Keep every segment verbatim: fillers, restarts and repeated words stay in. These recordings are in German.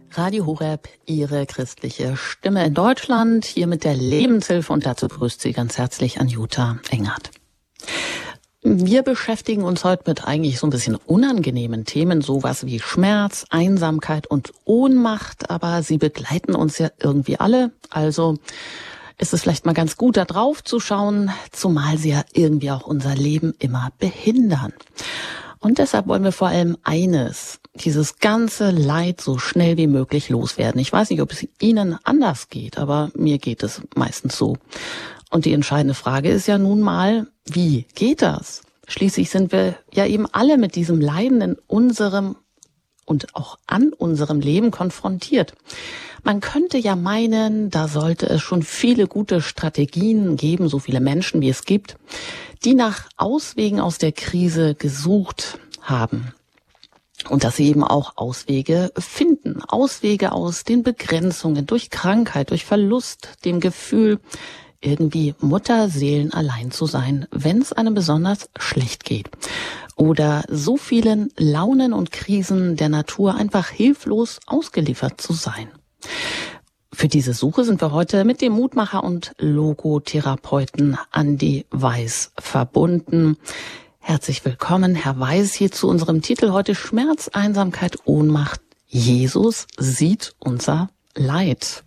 Radio Horeb, Ihre christliche Stimme in Deutschland, hier mit der Lebenshilfe, und dazu grüßt Sie ganz herzlich Anjuta Engert. Wir beschäftigen uns heute mit eigentlich so ein bisschen unangenehmen Themen, sowas wie Schmerz, Einsamkeit und Ohnmacht, aber sie begleiten uns ja irgendwie alle, also ist es vielleicht mal ganz gut, da drauf zu schauen, zumal sie ja irgendwie auch unser Leben immer behindern. Und deshalb wollen wir vor allem eines, dieses ganze Leid so schnell wie möglich loswerden. Ich weiß nicht, ob es Ihnen anders geht, aber mir geht es meistens so. Und die entscheidende Frage ist ja nun mal, wie geht das? Schließlich sind wir ja eben alle mit diesem Leiden in unserem und auch an unserem Leben konfrontiert. Man könnte ja meinen, da sollte es schon viele gute Strategien geben, so viele Menschen wie es gibt, die nach Auswegen aus der Krise gesucht haben. Und dass sie eben auch Auswege finden. Auswege aus den Begrenzungen, durch Krankheit, durch Verlust, dem Gefühl, irgendwie Mutterseelen allein zu sein, wenn es einem besonders schlecht geht. Oder so vielen Launen und Krisen der Natur einfach hilflos ausgeliefert zu sein. Für diese Suche sind wir heute mit dem Mutmacher und Logotherapeuten Andi Weiß verbunden. Herzlich willkommen, Herr Weiß, hier zu unserem Titel heute Schmerz, Einsamkeit, Ohnmacht. Jesus sieht unser Leid.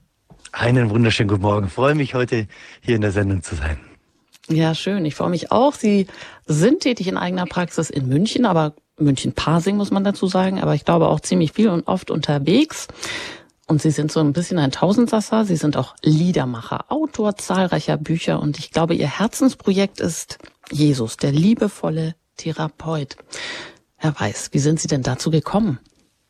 Einen wunderschönen guten Morgen. Ich freue mich, heute hier in der Sendung zu sein. Ja, schön. Ich freue mich auch. Sie sind tätig in eigener Praxis in München, aber München-Pasing muss man dazu sagen, aber ich glaube auch ziemlich viel und oft unterwegs. Und Sie sind so ein bisschen ein Tausendsasser. Sie sind auch Liedermacher, Autor zahlreicher Bücher. Und ich glaube, Ihr Herzensprojekt ist Jesus, der liebevolle Therapeut. Herr Weiß, wie sind Sie denn dazu gekommen?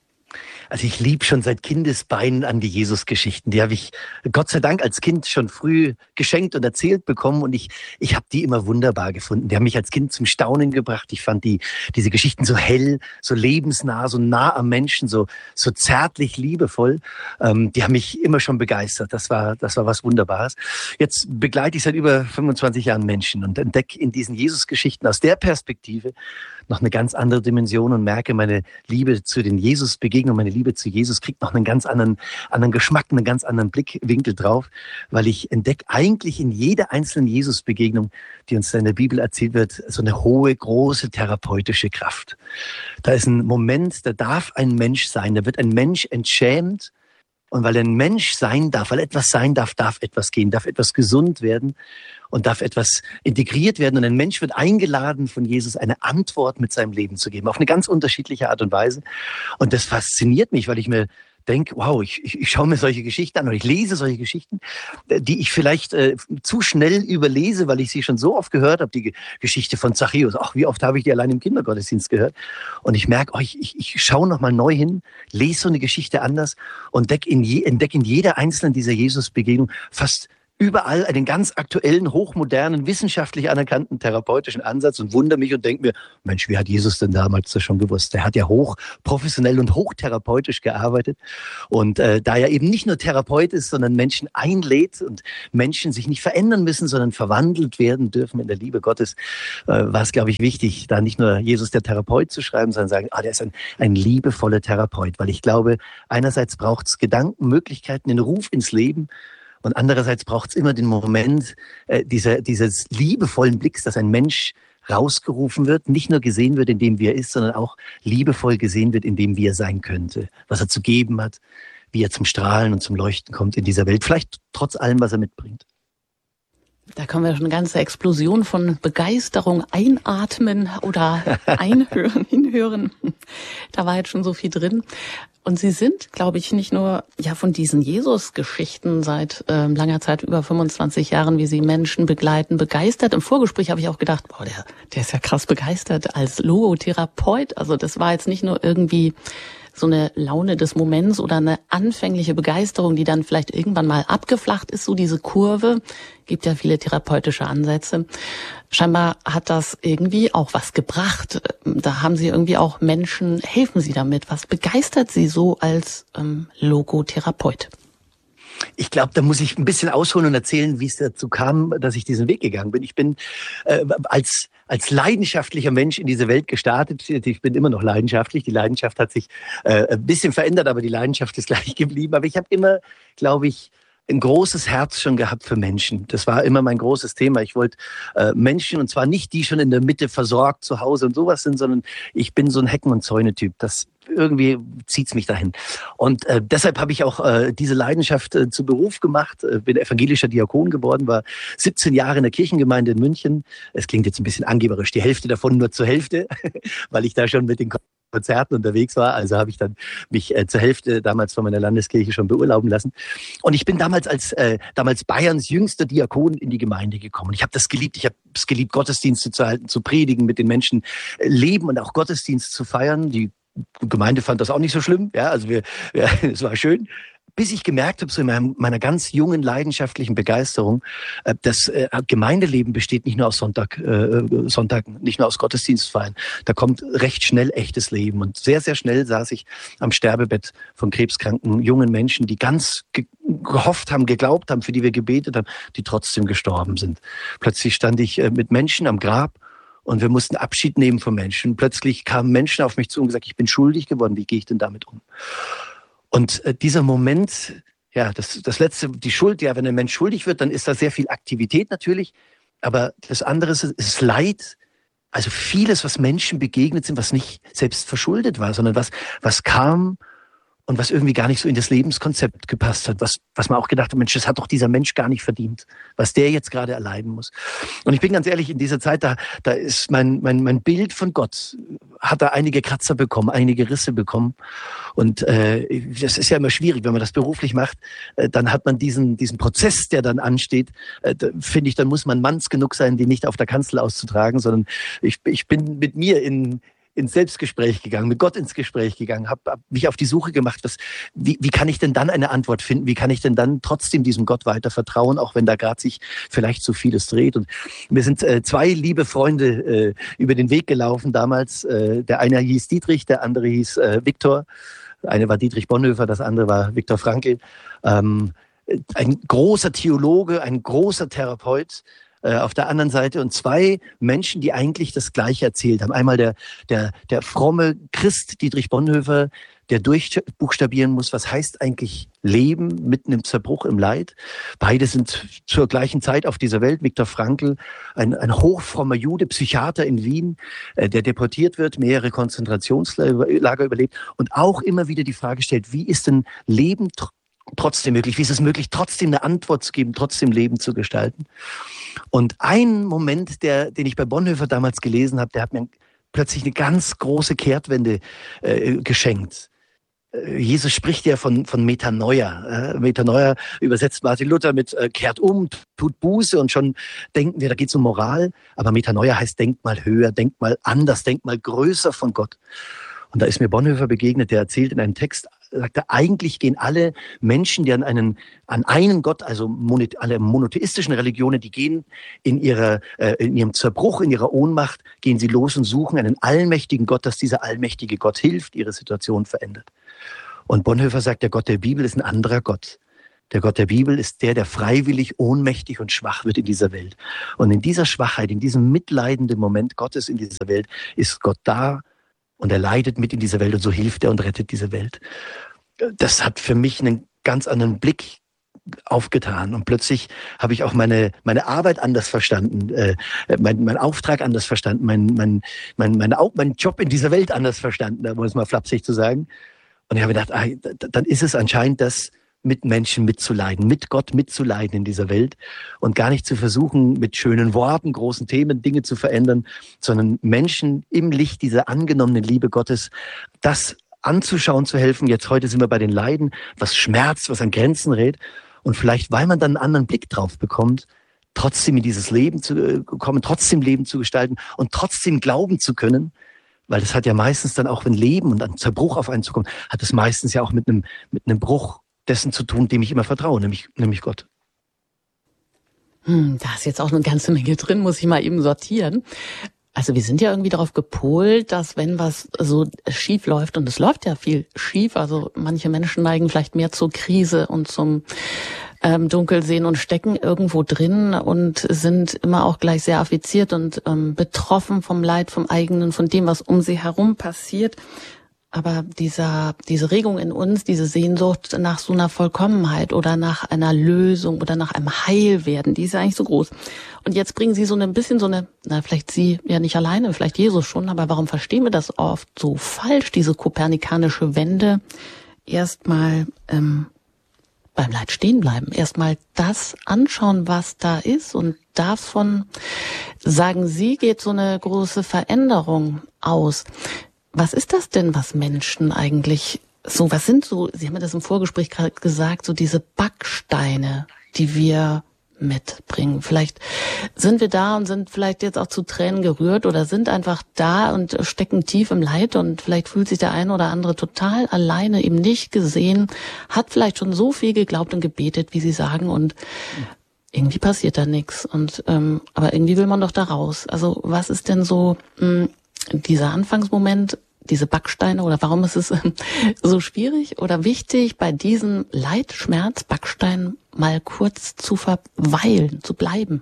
Also ich liebe schon seit Kindesbeinen an die Jesus-Geschichten. Die habe ich Gott sei Dank als Kind schon früh geschenkt und erzählt bekommen. Und ich ich habe die immer wunderbar gefunden. Die haben mich als Kind zum Staunen gebracht. Ich fand die diese Geschichten so hell, so lebensnah, so nah am Menschen, so so zärtlich, liebevoll. Ähm, die haben mich immer schon begeistert. Das war das war was Wunderbares. Jetzt begleite ich seit über fünfundzwanzig Jahren Menschen und entdecke in diesen Jesus-Geschichten aus der Perspektive noch eine ganz andere Dimension und merke, meine Liebe zu den Jesus-Begegnungen, meine Liebe zu Jesus kriegt noch einen ganz anderen, anderen Geschmack, einen ganz anderen Blickwinkel drauf, weil ich entdecke eigentlich in jeder einzelnen Jesus-Begegnung, die uns da in der Bibel erzählt wird, so eine hohe, große therapeutische Kraft. Da ist ein Moment, da darf ein Mensch sein, da wird ein Mensch entschämt. Und weil ein Mensch sein darf, weil etwas sein darf, darf etwas gehen, darf etwas gesund werden und darf etwas integriert werden. Und ein Mensch wird eingeladen von Jesus, eine Antwort mit seinem Leben zu geben, auf eine ganz unterschiedliche Art und Weise. Und das fasziniert mich, weil ich mir denke, wow, ich, ich, ich schaue mir solche Geschichten an oder ich lese solche Geschichten, die ich vielleicht äh, zu schnell überlese, weil ich sie schon so oft gehört habe, die G- Geschichte von Zachäus. Ach, wie oft habe ich die allein im Kindergottesdienst gehört? Und ich merke, oh, ich, ich, ich schaue nochmal neu hin, lese so eine Geschichte anders und entdecke in, je, entdeck in jeder einzelnen dieser Jesus-Begegnung fast überall einen ganz aktuellen, hochmodernen, wissenschaftlich anerkannten therapeutischen Ansatz und wundere mich und denke mir, Mensch, wie hat Jesus denn damals das schon gewusst? Der hat ja hoch professionell und hochtherapeutisch gearbeitet. Und äh, da er eben nicht nur Therapeut ist, sondern Menschen einlädt und Menschen sich nicht verändern müssen, sondern verwandelt werden dürfen in der Liebe Gottes, äh, war es, glaube ich, wichtig, da nicht nur Jesus der Therapeut zu schreiben, sondern sagen, ah, der ist ein, ein liebevoller Therapeut. Weil ich glaube, einerseits braucht es Gedanken, Möglichkeiten, den Ruf ins Leben, und andererseits braucht es immer den Moment äh, dieser, dieses liebevollen Blicks, dass ein Mensch rausgerufen wird, nicht nur gesehen wird, in dem wie er ist, sondern auch liebevoll gesehen wird, in dem wie er sein könnte, was er zu geben hat, wie er zum Strahlen und zum Leuchten kommt in dieser Welt, vielleicht trotz allem, was er mitbringt. Da können wir schon eine ganze Explosion von Begeisterung einatmen oder einhören, hinhören. Da war jetzt schon so viel drin. Und Sie sind, glaube ich, nicht nur ja von diesen Jesus-Geschichten seit ähm, langer Zeit, über fünfundzwanzig Jahren, wie Sie Menschen begleiten, begeistert. Im Vorgespräch habe ich auch gedacht, boah, der, der ist ja krass begeistert als Logotherapeut. Also das war jetzt nicht nur irgendwie so eine Laune des Moments oder eine anfängliche Begeisterung, die dann vielleicht irgendwann mal abgeflacht ist, so diese Kurve. Gibt ja viele therapeutische Ansätze. Scheinbar hat das irgendwie auch was gebracht. Da haben Sie irgendwie auch Menschen, helfen Sie damit. Was begeistert Sie so als ähm, Logotherapeut? Ich glaube, da muss ich ein bisschen ausholen und erzählen, wie es dazu kam, dass ich diesen Weg gegangen bin. Ich bin äh, als als leidenschaftlicher Mensch in diese Welt gestartet. Ich bin immer noch leidenschaftlich. Die Leidenschaft hat sich äh, ein bisschen verändert, aber die Leidenschaft ist gleich geblieben. Aber ich habe immer, glaube ich, ein großes Herz schon gehabt für Menschen. Das war immer mein großes Thema. Ich wollte äh, Menschen, und zwar nicht die schon in der Mitte versorgt zu Hause und sowas sind, sondern ich bin so ein Hecken- und Zäune-Typ. Das irgendwie zieht's mich dahin. Und äh, deshalb habe ich auch äh, diese Leidenschaft äh, zu Beruf gemacht. Äh, bin evangelischer Diakon geworden, war siebzehn Jahre in der Kirchengemeinde in München. Es klingt jetzt ein bisschen angeberisch, die Hälfte davon nur zur Hälfte, weil ich da schon mit den Konzerten unterwegs war. Also habe ich dann mich äh, zur Hälfte damals von meiner Landeskirche schon beurlauben lassen. Und ich bin damals als äh, damals Bayerns jüngster Diakon in die Gemeinde gekommen. Ich habe das geliebt. Ich habe es geliebt, Gottesdienste zu halten, zu predigen, mit den Menschen äh, leben und auch Gottesdienst zu feiern. Die Gemeinde fand das auch nicht so schlimm. Ja, also wir, ja, es war schön. Bis ich gemerkt habe, so in meinem, meiner ganz jungen, leidenschaftlichen Begeisterung, äh, das äh, Gemeindeleben besteht nicht nur aus Sonntag, äh, Sonntagen, nicht nur aus Gottesdienstfeiern. Da kommt recht schnell echtes Leben. Und sehr, sehr schnell saß ich am Sterbebett von krebskranken jungen Menschen, die ganz ge- gehofft haben, geglaubt haben, für die wir gebetet haben, die trotzdem gestorben sind. Plötzlich stand ich äh, mit Menschen am Grab. Und wir mussten Abschied nehmen von Menschen. Plötzlich kamen Menschen auf mich zu und gesagt, ich bin schuldig geworden, wie gehe ich denn damit um? Und äh, dieser Moment, ja, das, das letzte, die Schuld, ja, wenn ein Mensch schuldig wird, dann ist da sehr viel Aktivität natürlich. Aber das andere ist, ist Leid. Also vieles, was Menschen begegnet sind, was nicht selbst verschuldet war, sondern was, was kam und was irgendwie gar nicht so in das Lebenskonzept gepasst hat, was, was man auch gedacht hat, Mensch, das hat doch dieser Mensch gar nicht verdient, was der jetzt gerade erleiden muss. Und ich bin ganz ehrlich, in dieser Zeit, da, da ist mein, mein, mein Bild von Gott, hat da einige Kratzer bekommen, einige Risse bekommen. Und äh, das ist ja immer schwierig, wenn man das beruflich macht, äh, dann hat man diesen, diesen Prozess, der dann ansteht, äh, da, finde ich, dann muss man manns genug sein, den nicht auf der Kanzel auszutragen, sondern ich, ich bin mit mir in ins Selbstgespräch gegangen, mit Gott ins Gespräch gegangen, habe hab mich auf die Suche gemacht, was, wie, wie kann ich denn dann eine Antwort finden, wie kann ich denn dann trotzdem diesem Gott weiter vertrauen, auch wenn da gerade sich vielleicht so vieles dreht. Und mir sind äh, zwei liebe Freunde äh, über den Weg gelaufen damals. Äh, der eine hieß Dietrich, der andere hieß äh, Viktor. Der eine war Dietrich Bonhoeffer, das andere war Viktor Frankl. Ähm, ein großer Theologe, ein großer Therapeut, auf der anderen Seite und zwei Menschen, die eigentlich das Gleiche erzählt haben. Einmal der, der, der fromme Christ Dietrich Bonhoeffer, der durchbuchstabieren muss, was heißt eigentlich Leben mitten im Zerbruch, im Leid. Beide sind zur gleichen Zeit auf dieser Welt. Viktor Frankl, ein, ein hochfrommer Jude, Psychiater in Wien, der deportiert wird, mehrere Konzentrationslager überlebt und auch immer wieder die Frage stellt, wie ist denn Leben trotzdem möglich? Wie ist es möglich, trotzdem eine Antwort zu geben, trotzdem Leben zu gestalten? Und ein Moment, der, den ich bei Bonhoeffer damals gelesen habe, der hat mir plötzlich eine ganz große Kehrtwende äh, geschenkt. Äh, Jesus spricht ja von, von Metanoia. Äh, Metanoia übersetzt Martin Luther mit äh, kehrt um, tut Buße und schon denken wir, da geht es um Moral. Aber Metanoia heißt, denkt mal höher, denkt mal anders, denkt mal größer von Gott. Und da ist mir Bonhoeffer begegnet, der erzählt in einem Text, sagt er, eigentlich gehen alle Menschen, die an einen, an einen Gott, also mono, alle monotheistischen Religionen, die gehen in ihrer, äh, in ihrem Zerbruch, in ihrer Ohnmacht, gehen sie los und suchen einen allmächtigen Gott, dass dieser allmächtige Gott hilft, ihre Situation verändert. Und Bonhoeffer sagt, der Gott der Bibel ist ein anderer Gott. Der Gott der Bibel ist der, der freiwillig ohnmächtig und schwach wird in dieser Welt. Und in dieser Schwachheit, in diesem mitleidenden Moment Gottes in dieser Welt, ist Gott da, und er leidet mit in dieser Welt und so hilft er und rettet diese Welt. Das hat für mich einen ganz anderen Blick aufgetan. Und plötzlich habe ich auch meine meine Arbeit anders verstanden, äh, mein, mein Auftrag anders verstanden, mein, mein, mein, mein, mein Job in dieser Welt anders verstanden, um es mal flapsig zu sagen. Und ich habe gedacht, ah, dann ist es anscheinend das, mit Menschen mitzuleiden, mit Gott mitzuleiden in dieser Welt und gar nicht zu versuchen, mit schönen Worten, großen Themen Dinge zu verändern, sondern Menschen im Licht dieser angenommenen Liebe Gottes das anzuschauen, zu helfen. Jetzt heute sind wir bei den Leiden, was schmerzt, was an Grenzen rät und vielleicht, weil man dann einen anderen Blick drauf bekommt, trotzdem in dieses Leben zu kommen, trotzdem Leben zu gestalten und trotzdem glauben zu können, weil das hat ja meistens dann auch, wenn Leben und ein Zerbruch auf einen zukommt, hat es meistens ja auch mit einem mit einem Bruch dessen zu tun, dem ich immer vertraue, nämlich, nämlich Gott. Hm, da ist jetzt auch eine ganze Menge drin, muss ich mal eben sortieren. Also wir sind ja irgendwie darauf gepolt, dass wenn was so schief läuft, und es läuft ja viel schief, also manche Menschen neigen vielleicht mehr zur Krise und zum ähm, Dunkelsehen und stecken irgendwo drin und sind immer auch gleich sehr affiziert und ähm, betroffen vom Leid, vom eigenen, von dem, was um sie herum passiert. Aber dieser, diese Regung in uns, diese Sehnsucht nach so einer Vollkommenheit oder nach einer Lösung oder nach einem Heilwerden, die ist ja eigentlich so groß. Und jetzt bringen Sie so ein bisschen so eine, na, vielleicht Sie ja nicht alleine, vielleicht Jesus schon, aber warum verstehen wir das oft so falsch, diese kopernikanische Wende? Erstmal ähm, beim Leid stehen bleiben, erstmal das anschauen, was da ist, und davon, sagen Sie, geht so eine große Veränderung aus. Was ist das denn, was Menschen eigentlich so, was sind so, Sie haben ja das im Vorgespräch gerade gesagt, so diese Backsteine, die wir mitbringen? Vielleicht sind wir da und sind vielleicht jetzt auch zu Tränen gerührt oder sind einfach da und stecken tief im Leid, und vielleicht fühlt sich der eine oder andere total alleine, eben nicht gesehen, hat vielleicht schon so viel geglaubt und gebetet, wie Sie sagen, und irgendwie passiert da nichts. Und ähm, aber irgendwie will man doch da raus. Also was ist denn so mh, dieser Anfangsmoment, diese Backsteine, oder warum ist es so schwierig oder wichtig, bei diesem Leid, Schmerz, Backstein mal kurz zu verweilen, zu bleiben?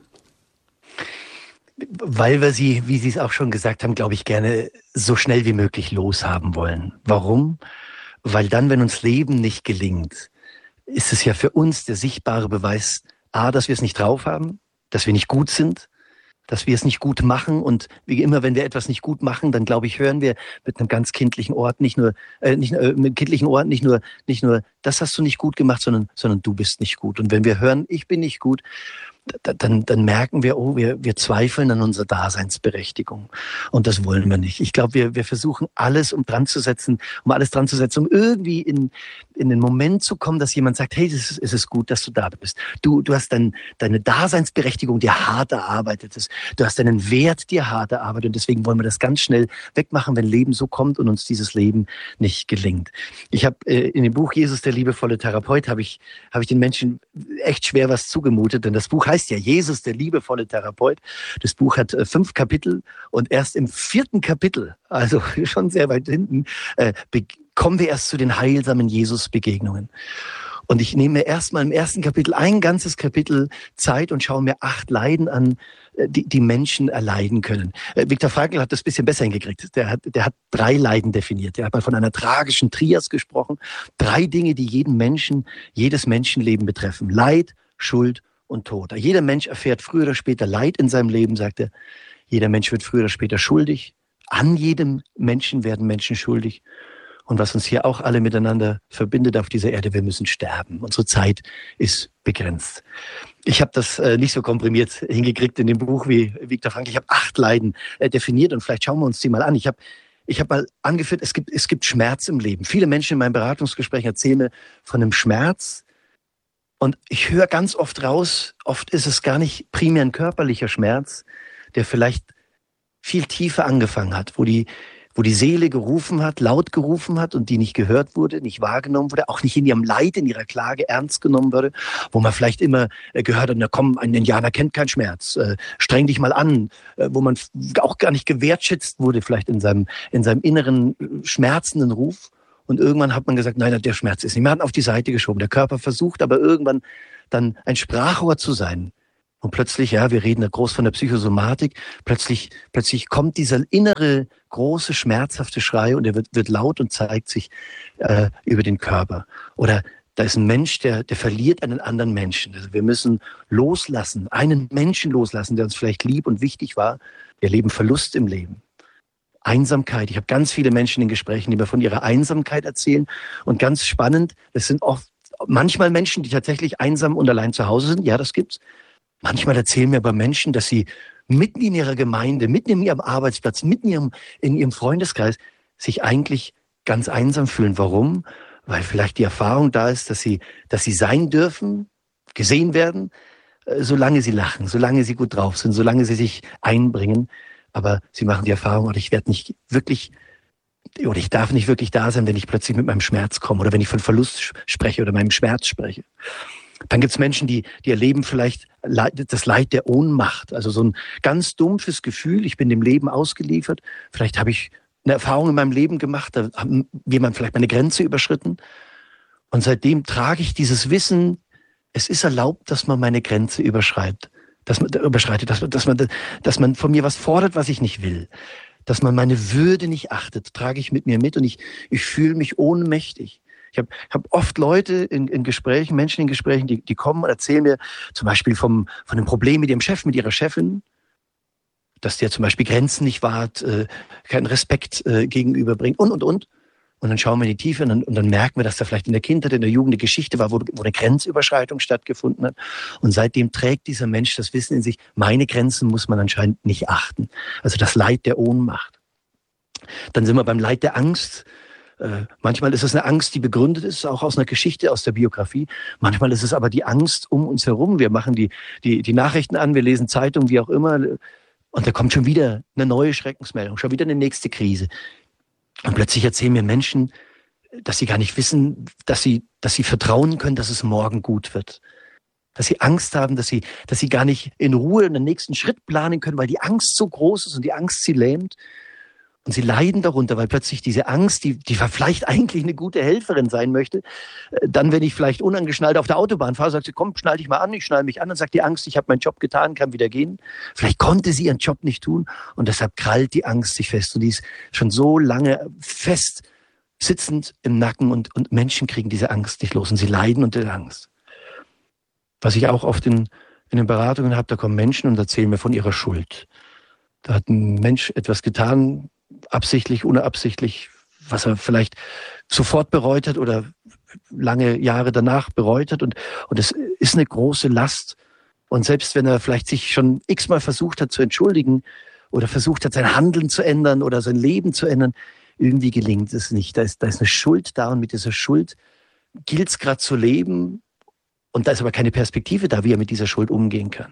Weil wir sie, wie Sie es auch schon gesagt haben, glaube ich, gerne so schnell wie möglich loshaben wollen. Warum? Weil dann, wenn uns Leben nicht gelingt, ist es ja für uns der sichtbare Beweis, a, dass wir es nicht drauf haben, dass wir nicht gut sind, dass wir es nicht gut machen, und wie immer, wenn wir etwas nicht gut machen, dann glaube ich, hören wir mit einem ganz kindlichen Ort nicht nur, äh, nicht äh, mit einem kindlichen Ort nicht nur, nicht nur, das hast du nicht gut gemacht, sondern, sondern du bist nicht gut. Und wenn wir hören, ich bin nicht gut, dann, dann merken wir, oh, wir, wir zweifeln an unserer Daseinsberechtigung. Und das wollen wir nicht. Ich glaube, wir, wir versuchen alles, um dran zu setzen, um alles dran zu setzen, um irgendwie in, in den Moment zu kommen, dass jemand sagt, hey, es ist, es ist gut, dass du da bist. Du, du hast dein, deine Daseinsberechtigung dir hart erarbeitet. Du hast deinen Wert dir hart erarbeitet. Und deswegen wollen wir das ganz schnell wegmachen, wenn Leben so kommt und uns dieses Leben nicht gelingt. Ich habe äh, in dem Buch Jesus, der liebevolle Therapeut, habe ich, habe ich den Menschen echt schwer was zugemutet. Denn das Buch heißt heißt ja Jesus, der liebevolle Therapeut. Das Buch hat äh, fünf Kapitel, und erst im vierten Kapitel, also schon sehr weit hinten, äh, kommen wir erst zu den heilsamen Jesus-Begegnungen. Und ich nehme mir erstmal im ersten Kapitel ein ganzes Kapitel Zeit und schaue mir acht Leiden an, die die Menschen erleiden können. Viktor Frankl hat das ein bisschen besser hingekriegt. Der hat, der hat drei Leiden definiert. Der hat mal von einer tragischen Trias gesprochen. Drei Dinge, die jeden Menschen, jedes Menschenleben betreffen. Leid, Schuld und Tod. Jeder Mensch erfährt früher oder später Leid in seinem Leben, sagt er. Jeder Mensch wird früher oder später schuldig. An jedem Menschen werden Menschen schuldig. Und was uns hier auch alle miteinander verbindet auf dieser Erde, wir müssen sterben. Unsere Zeit ist begrenzt. Ich habe das äh, nicht so komprimiert hingekriegt in dem Buch wie Viktor Frankl. Ich habe acht Leiden äh, definiert, und vielleicht schauen wir uns die mal an. Ich habe ich hab mal angeführt, es gibt, es gibt Schmerz im Leben. Viele Menschen in meinen Beratungsgesprächen erzählen mir von einem Schmerz. Und ich höre ganz oft raus, oft ist es gar nicht primär ein körperlicher Schmerz, der vielleicht viel tiefer angefangen hat, wo die, wo die Seele gerufen hat, laut gerufen hat und die nicht gehört wurde, nicht wahrgenommen wurde, auch nicht in ihrem Leid, in ihrer Klage ernst genommen wurde, wo man vielleicht immer gehört hat, na komm, ein Indianer kennt keinen Schmerz, äh, streng dich mal an, äh, wo man auch gar nicht gewertschätzt wurde, vielleicht in seinem, in seinem inneren schmerzenden Ruf. Und irgendwann hat man gesagt, nein, der Schmerz ist nicht. Man hat ihn auf die Seite geschoben. Der Körper versucht aber irgendwann dann ein Sprachrohr zu sein. Und plötzlich, ja, wir reden da groß von der Psychosomatik, plötzlich, plötzlich kommt dieser innere, große, schmerzhafte Schrei, und er wird, wird laut und zeigt sich äh, über den Körper. Oder da ist ein Mensch, der, der verliert einen anderen Menschen. Also wir müssen loslassen, einen Menschen loslassen, der uns vielleicht lieb und wichtig war. Wir erleben Verlust im Leben. Einsamkeit. Ich habe ganz viele Menschen in Gesprächen, die mir von ihrer Einsamkeit erzählen. Und ganz spannend, das sind oft manchmal Menschen, die tatsächlich einsam und allein zu Hause sind. Ja, das gibt's. Manchmal erzählen mir aber Menschen, dass sie mitten in ihrer Gemeinde, mitten in ihrem Arbeitsplatz, mitten in ihrem, in ihrem Freundeskreis sich eigentlich ganz einsam fühlen. Warum? Weil vielleicht die Erfahrung da ist, dass sie, dass sie sein dürfen, gesehen werden, solange sie lachen, solange sie gut drauf sind, solange sie sich einbringen. Aber sie machen die Erfahrung, oder ich werde nicht wirklich, oder ich darf nicht wirklich da sein, wenn ich plötzlich mit meinem Schmerz komme oder wenn ich von Verlust spreche oder meinem Schmerz spreche. Dann gibt's Menschen, die, die erleben vielleicht das Leid der Ohnmacht. Also so ein ganz dumpfes Gefühl, ich bin dem Leben ausgeliefert. Vielleicht habe ich eine Erfahrung in meinem Leben gemacht, da hat jemand vielleicht meine Grenze überschritten. Und seitdem trage ich dieses Wissen, es ist erlaubt, dass man meine Grenze überschreitet. Dass man, überschreitet, dass man, dass man, dass man von mir was fordert, was ich nicht will. Dass man meine Würde nicht achtet, trage ich mit mir mit und ich, ich fühle mich ohnmächtig. Ich habe hab oft Leute in, in Gesprächen, Menschen in Gesprächen, die, die kommen und erzählen mir zum Beispiel vom, von dem Problem mit ihrem Chef, mit ihrer Chefin, dass der zum Beispiel Grenzen nicht wahrt, äh, keinen Respekt äh, gegenüberbringt und, und, und. Und dann schauen wir in die Tiefe und dann, und dann merken wir, dass da vielleicht in der Kindheit, in der Jugend eine Geschichte war, wo, wo eine Grenzüberschreitung stattgefunden hat. Und seitdem trägt dieser Mensch das Wissen in sich, meine Grenzen muss man anscheinend nicht achten. Also das Leid der Ohnmacht. Dann sind wir beim Leid der Angst. Äh, manchmal ist es eine Angst, die begründet ist, auch aus einer Geschichte, aus der Biografie. Manchmal ist es aber die Angst um uns herum. Wir machen die, die, die Nachrichten an, wir lesen Zeitungen, wie auch immer. Und da kommt schon wieder eine neue Schreckensmeldung, schon wieder eine nächste Krise. Und plötzlich erzählen mir Menschen, dass sie gar nicht wissen, dass sie, dass sie vertrauen können, dass es morgen gut wird. Dass sie Angst haben, dass sie, dass sie gar nicht in Ruhe den nächsten Schritt planen können, weil die Angst so groß ist und die Angst sie lähmt. Und sie leiden darunter, weil plötzlich diese Angst, die, die vielleicht eigentlich eine gute Helferin sein möchte, dann, wenn ich vielleicht unangeschnallt auf der Autobahn fahre, sagt sie, komm, schnall dich mal an, ich schnall mich an, dann sagt die Angst, ich habe meinen Job getan, kann wieder gehen. Vielleicht konnte sie ihren Job nicht tun und deshalb krallt die Angst sich fest und die ist schon so lange fest sitzend im Nacken und, und Menschen kriegen diese Angst nicht los und sie leiden unter der Angst. Was ich auch oft in, in den Beratungen habe, da kommen Menschen und erzählen mir von ihrer Schuld. Da hat ein Mensch etwas getan, absichtlich, unabsichtlich, was er vielleicht sofort bereut hat oder lange Jahre danach bereut hat. Und, und es ist eine große Last. Und selbst wenn er vielleicht sich schon x-mal versucht hat zu entschuldigen oder versucht hat, sein Handeln zu ändern oder sein Leben zu ändern, irgendwie gelingt es nicht. Da ist, da ist eine Schuld da und mit dieser Schuld gilt es gerade zu leben. Und da ist aber keine Perspektive da, wie er mit dieser Schuld umgehen kann.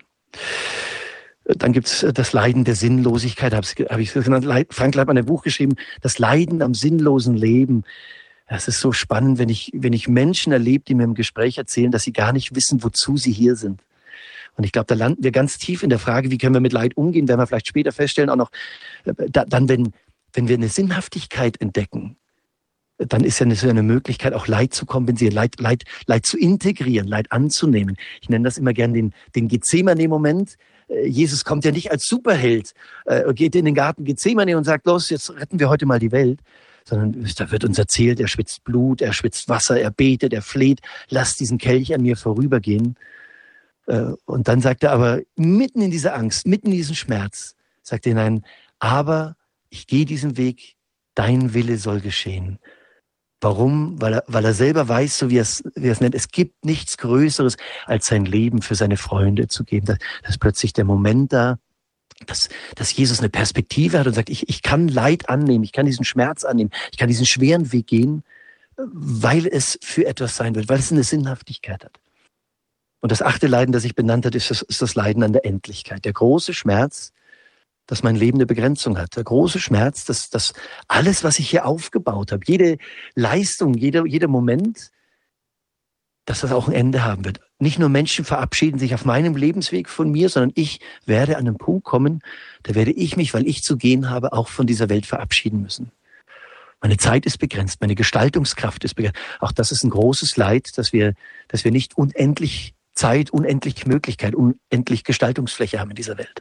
Dann gibt's das Leiden der Sinnlosigkeit, habe hab ich genannt. Frank hat mal ein Buch geschrieben, das Leiden am sinnlosen Leben. Das ist so spannend, wenn ich, wenn ich Menschen erlebe, die mir im Gespräch erzählen, dass sie gar nicht wissen, wozu sie hier sind. Und ich glaube, da landen wir ganz tief in der Frage, wie können wir mit Leid umgehen, werden wir vielleicht später feststellen, auch noch, da, dann, wenn, wenn wir eine Sinnhaftigkeit entdecken, dann ist ja eine, eine Möglichkeit, auch Leid zu kompensieren, Leid, Leid, Leid zu integrieren, Leid anzunehmen. Ich nenne das immer gern den, den Gethsemane-Moment. Jesus kommt ja nicht als Superheld, äh, geht in den Garten Gethsemane und sagt, los, jetzt retten wir heute mal die Welt. Sondern da wird uns erzählt, er schwitzt Blut, er schwitzt Wasser, er betet, er fleht, lass diesen Kelch an mir vorübergehen. Äh, und dann sagt er aber, mitten in dieser Angst, mitten in diesem Schmerz, sagt er hinein, aber ich gehe diesen Weg, dein Wille soll geschehen. Warum? Weil er, weil er selber weiß, so wie er es, wie er es nennt, es gibt nichts Größeres, als sein Leben für seine Freunde zu geben. Da, da ist plötzlich der Moment da, dass, dass Jesus eine Perspektive hat und sagt, ich, ich kann Leid annehmen, ich kann diesen Schmerz annehmen, ich kann diesen schweren Weg gehen, weil es für etwas sein wird, weil es eine Sinnhaftigkeit hat. Und das achte Leiden, das ich benannt habe, ist das, ist das Leiden an der Endlichkeit. Der große Schmerz, dass mein Leben eine Begrenzung hat. Der große Schmerz, dass, dass alles, was ich hier aufgebaut habe, jede Leistung, jeder, jeder Moment, dass das auch ein Ende haben wird. Nicht nur Menschen verabschieden sich auf meinem Lebensweg von mir, sondern ich werde an einen Punkt kommen, da werde ich mich, weil ich zu gehen habe, auch von dieser Welt verabschieden müssen. Meine Zeit ist begrenzt, meine Gestaltungskraft ist begrenzt. Auch das ist ein großes Leid, dass wir, dass wir nicht unendlich Zeit, unendlich Möglichkeit, unendlich Gestaltungsfläche haben in dieser Welt.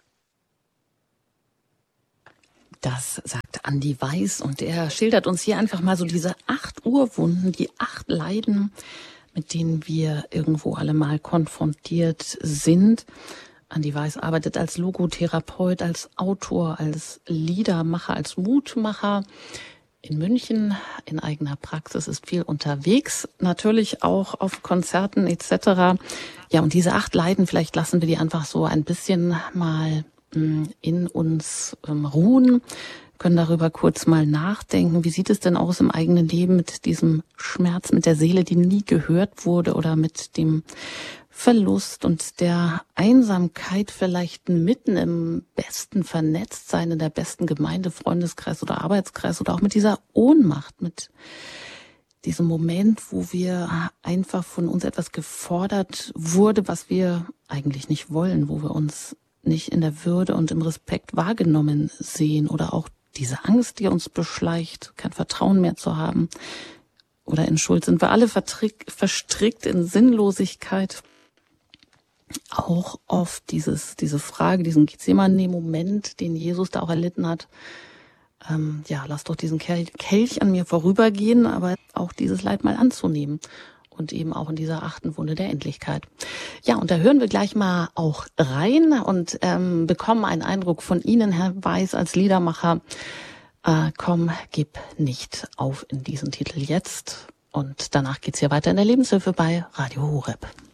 Das sagt Andi Weiß und er schildert uns hier einfach mal so diese acht Urwunden, die acht Leiden, mit denen wir irgendwo alle mal konfrontiert sind. Andi Weiß arbeitet als Logotherapeut, als Autor, als Liedermacher, als Mutmacher in München in eigener Praxis, ist viel unterwegs, natürlich auch auf Konzerten et cetera. Ja, und diese acht Leiden, vielleicht lassen wir die einfach so ein bisschen mal in uns ähm, ruhen, können darüber kurz mal nachdenken. Wie sieht es denn aus im eigenen Leben mit diesem Schmerz, mit der Seele, die nie gehört wurde oder mit dem Verlust und der Einsamkeit vielleicht mitten im besten Vernetztsein, in der besten Gemeinde, Freundeskreis oder Arbeitskreis oder auch mit dieser Ohnmacht, mit diesen Moment, wo wir einfach von uns etwas gefordert wurde, was wir eigentlich nicht wollen, wo wir uns nicht in der Würde und im Respekt wahrgenommen sehen, oder auch diese Angst, die uns beschleicht, kein Vertrauen mehr zu haben, oder in Schuld sind wir alle vertrick, verstrickt in Sinnlosigkeit. Auch oft dieses, diese Frage, diesen Gethsemane-Moment, den Jesus da auch erlitten hat. Ähm, ja, lass doch diesen Kelch, Kelch an mir vorübergehen, aber auch dieses Leid mal anzunehmen. Und eben auch in dieser achten Wunde der Endlichkeit. Ja, und da hören wir gleich mal auch rein und ähm, bekommen einen Eindruck von Ihnen, Herr Weiß, als Liedermacher. Äh, komm, gib nicht auf in diesen Titel jetzt. Und danach geht's hier weiter in der Lebenshilfe bei Radio Horeb.